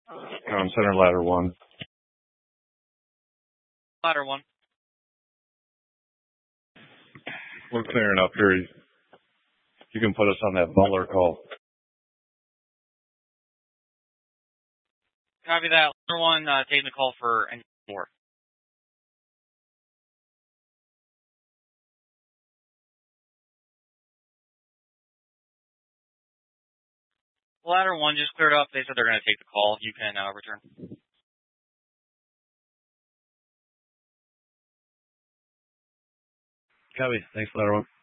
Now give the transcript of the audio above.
Center ladder 1. Ladder 1. We're clearing up here. You can put us on that Butler call. Copy that. Ladder 1, taking the call for engine 4. Ladder 1 just cleared up. They said they're going to take the call. You can return. Copy. Thanks, Ladder 1.